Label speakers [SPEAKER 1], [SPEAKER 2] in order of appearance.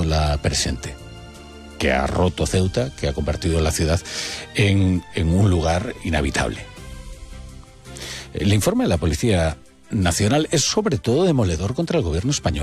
[SPEAKER 1] la presente, que ha roto Ceuta, que ha convertido la ciudad en un lugar inhabitable. El informe de la Policía Nacional es sobre todo demoledor contra el gobierno español.